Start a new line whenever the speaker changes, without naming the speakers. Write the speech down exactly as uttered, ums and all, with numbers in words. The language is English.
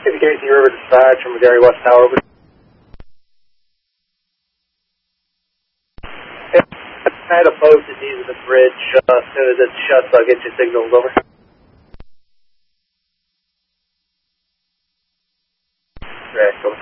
If you K C River dispatch from Gary West Tower, over. I had a post at these at the bridge. Uh, as soon as it shuts, I'll get you signals over. Correct.